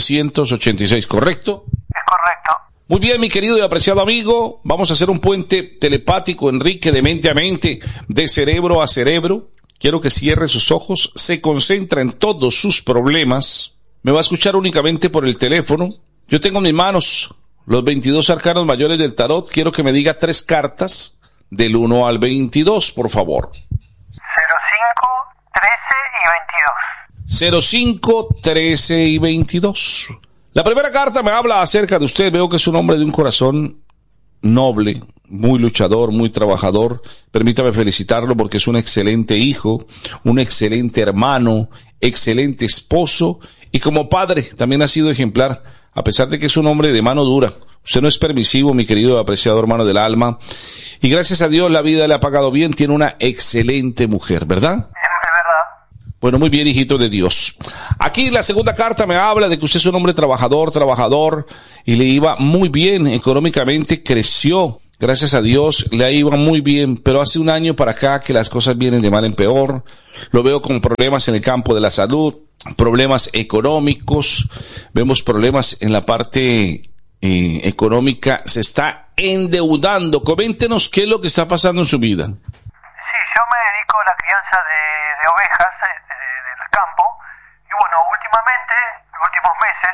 1986, ¿correcto? Es correcto. Muy bien, mi querido y apreciado amigo, vamos a hacer un puente telepático, Enrique, de mente a mente, de cerebro a cerebro. Quiero que cierre sus ojos, se concentra en todos sus problemas. Me va a escuchar únicamente por el teléfono. Yo tengo en mis manos los 22 arcanos mayores del tarot. Quiero que me diga 3 cartas del 1 al 22, por favor. 05, 13 y 22. 05, 13 y 22. La primera carta me habla acerca de usted. Veo que es un hombre de un corazón noble, muy luchador, muy trabajador. Permítame felicitarlo porque es un excelente hijo, un excelente hermano, excelente esposo y como padre también ha sido ejemplar, a pesar de que es un hombre de mano dura. Usted no es permisivo, mi querido apreciado hermano del alma, y gracias a Dios la vida le ha pagado bien. Tiene una excelente mujer, ¿verdad? Es verdad. Bueno, muy bien, hijito de Dios. Aquí la segunda carta me habla de que usted es un hombre trabajador, y le iba muy bien económicamente, creció. Gracias a Dios le iba muy bien, pero hace un año para acá que las cosas vienen de mal en peor. Lo veo con problemas en el campo de la salud, problemas económicos, vemos problemas en la parte económica, se está endeudando. Coméntenos qué es lo que está pasando en su vida. Sí, yo me dedico a la crianza de ovejas del campo y bueno, últimamente, en los últimos meses,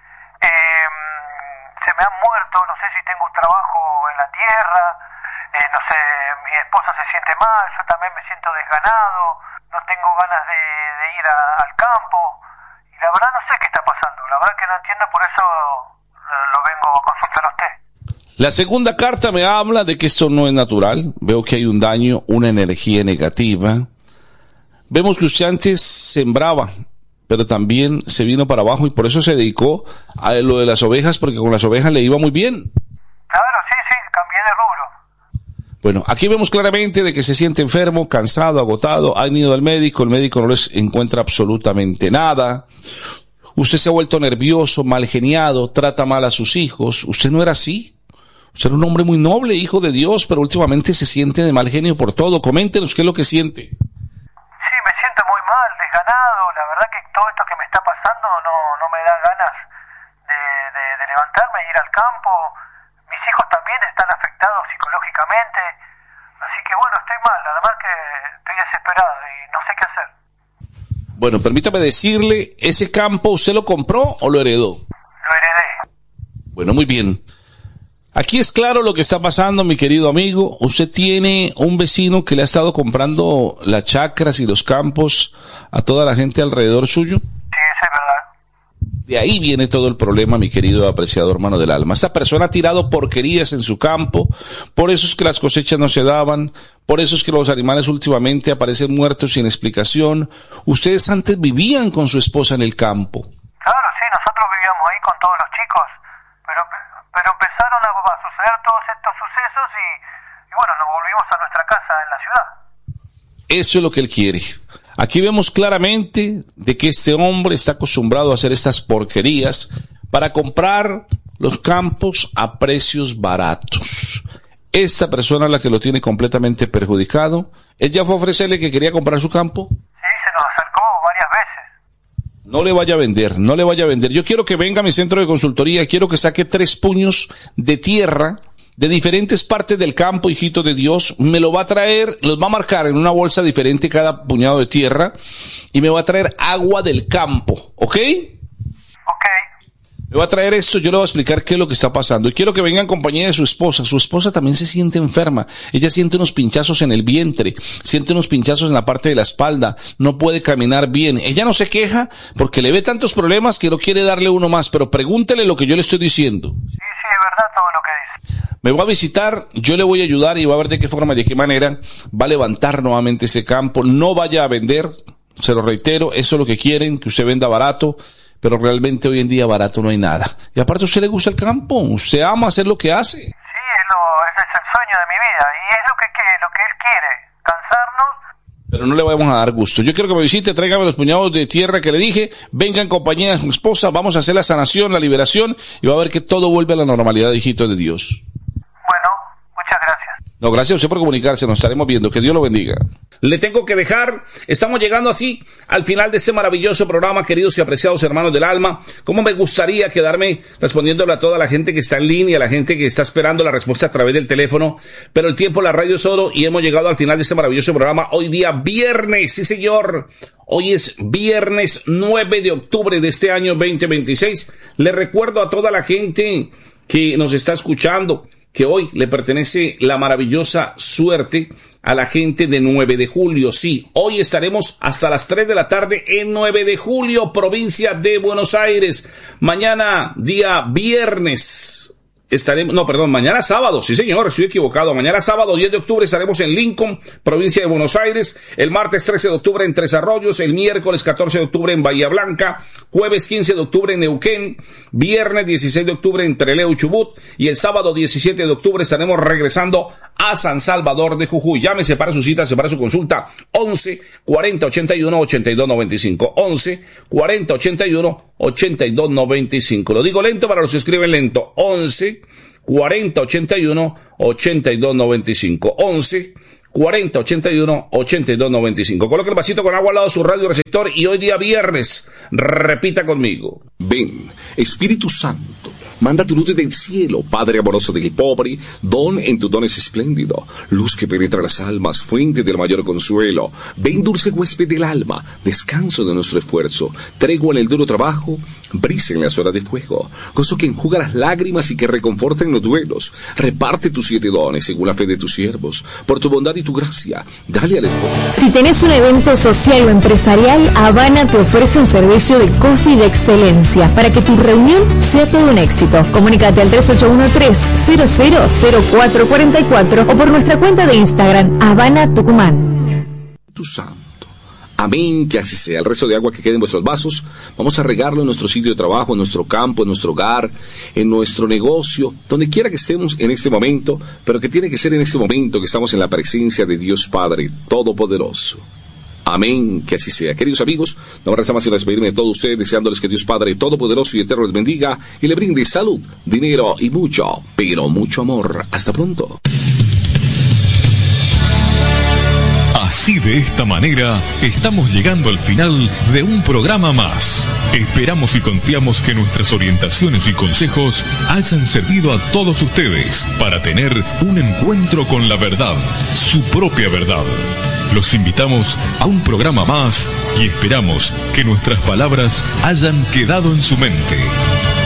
se me han muerto, no sé si tengo un trabajo en la tierra, no sé, mi esposa se siente mal, yo también me siento desganado, no tengo ganas de ir al campo y la verdad no sé qué está pasando, la verdad que no entiendo, por eso lo vengo a consultar a usted. La segunda carta me habla de que esto no es natural. Veo que hay un daño, una energía negativa. Vemos que usted antes sembraba, pero también se vino para abajo y por eso se dedicó a lo de las ovejas, porque con las ovejas le iba muy bien. Claro, sí, cambié de rubro. Bueno, aquí vemos claramente de que se siente enfermo, cansado, agotado. Han ido al médico, el médico no les encuentra absolutamente nada. Usted se ha vuelto nervioso, mal geniado, trata mal a sus hijos. Usted no era así. Usted era un hombre muy noble, hijo de Dios, pero últimamente se siente de mal genio por todo. Coméntenos qué es lo que siente. Sí, me siento muy mal, desganado. La verdad que todo esto que me está pasando no me da ganas de levantarme e ir al campo. Mis hijos también están afectados psicológicamente. Así que bueno, estoy mal. La verdad que estoy desesperado y no sé qué hacer. Bueno, permítame decirle, ¿ese campo usted lo compró o lo heredó? Lo heredé. Bueno, muy bien. Aquí es claro lo que está pasando, mi querido amigo. Usted tiene un vecino que le ha estado comprando las chacras y los campos a toda la gente alrededor suyo. Sí, eso es verdad. De ahí viene todo el problema, mi querido apreciado hermano del alma. Esta persona ha tirado porquerías en su campo, por eso es que las cosechas no se daban, por eso es que los animales últimamente aparecen muertos sin explicación. Ustedes antes vivían con su esposa en el campo. Claro, sí, nosotros vivíamos ahí con todos los chicos, pero empezaron a suceder todos estos sucesos y bueno, nos volvimos a nuestra casa en la ciudad. Eso es lo que él quiere. Aquí vemos claramente de que este hombre está acostumbrado a hacer estas porquerías para comprar los campos a precios baratos. Esta persona es la que lo tiene completamente perjudicado. Él ya fue a ofrecerle que quería comprar su campo. Sí, se nos acercó varias veces. No le vaya a vender, no le vaya a vender. Yo quiero que venga a mi centro de consultoría, quiero que saque 3 puños de tierra de diferentes partes del campo, hijito de Dios. Me lo va a traer, los va a marcar en una bolsa diferente cada puñado de tierra y me va a traer agua del campo, ¿ok? Ok. Me va a traer esto, yo le voy a explicar qué es lo que está pasando. Y quiero que venga en compañía de su esposa. Su esposa también se siente enferma. Ella siente unos pinchazos en el vientre, siente unos pinchazos en la parte de la espalda, no puede caminar bien. Ella no se queja porque le ve tantos problemas que no quiere darle uno más, pero pregúntele lo que yo le estoy diciendo. Sí, es verdad todo lo que dice. Me va a visitar, yo le voy a ayudar y va a ver de qué forma y de qué manera va a levantar nuevamente ese campo. No vaya a vender, se lo reitero, eso es lo que quieren, que usted venda barato. Pero realmente hoy en día barato no hay nada. Y aparte a usted le gusta el campo, usted ama hacer lo que hace. Sí, ese es el sueño de mi vida y es lo que él quiere, cansarnos. Pero no le vamos a dar gusto. Yo quiero que me visite, tráigame los puñados de tierra que le dije, venga en compañía de su esposa, vamos a hacer la sanación, la liberación y va a ver que todo vuelve a la normalidad, hijito de Dios. Bueno, muchas gracias. No, gracias a usted por comunicarse, nos estaremos viendo, que Dios lo bendiga. Le tengo que dejar, estamos llegando así al final de este maravilloso programa, queridos y apreciados hermanos del alma. Cómo me gustaría quedarme respondiéndole a toda la gente que está en línea, a la gente que está esperando la respuesta a través del teléfono, pero el tiempo, la radio es oro y hemos llegado al final de este maravilloso programa. Hoy día viernes, sí señor, hoy es viernes 9 de octubre de este año 2026. Le recuerdo a toda la gente que nos está escuchando que hoy le pertenece la maravillosa suerte a la gente de 9 de julio. Sí, hoy estaremos hasta las 3 de la tarde en 9 de julio, provincia de Buenos Aires. Mañana, día viernes, mañana sábado, sí señor, estoy equivocado. Mañana sábado 10 de octubre estaremos en Lincoln, provincia de Buenos Aires. El martes 13 de octubre en Tres Arroyos. El miércoles 14 de octubre en Bahía Blanca. Jueves 15 de octubre en Neuquén. Viernes 16 de octubre en Trelew y Chubut. Y el sábado 17 de octubre estaremos regresando a San Salvador de Jujuy. Llame, separa su cita, separa su consulta. 11 40 81 82 95. 11 40 81 82 95. Lo digo lento para los que escriben lento. 11 40 81 82 95. 11 40 81 82 95. Coloque el vasito con agua al lado de su radio receptor y hoy día viernes, repita conmigo. Ven, Espíritu Santo, manda tu luz desde el cielo, Padre amoroso del pobre, don en tu don es espléndido, luz que penetra las almas, fuente del mayor consuelo. Ven, dulce huésped del alma, descanso de nuestro esfuerzo, tregua en el duro trabajo, brisa en las horas de fuego, gozo que enjuga las lágrimas y que reconforta en los duelos. Reparte tus 7 dones según la fe de tus siervos, por tu bondad y tu gracia, dale al esposo. Si tenés un evento social o empresarial, Habana te ofrece un servicio de coffee de excelencia para que tu reunión sea todo un éxito. Comunícate al 3813-000444 o por nuestra cuenta de Instagram, Habana Tucumán. Tu santo. Amén, que así sea. El resto de agua que quede en vuestros vasos, vamos a regarlo en nuestro sitio de trabajo, en nuestro campo, en nuestro hogar, en nuestro negocio, donde quiera que estemos en este momento, pero que tiene que ser en este momento que estamos en la presencia de Dios Padre Todopoderoso. Amén, que así sea. Queridos amigos, no me resta más que despedirme de todos ustedes, deseándoles que Dios Padre Todopoderoso y Eterno les bendiga y le brinde salud, dinero y mucho, pero mucho amor. Hasta pronto. Así, de esta manera, estamos llegando al final de un programa más. Esperamos y confiamos que nuestras orientaciones y consejos hayan servido a todos ustedes para tener un encuentro con la verdad, su propia verdad. Los invitamos a un programa más y esperamos que nuestras palabras hayan quedado en su mente.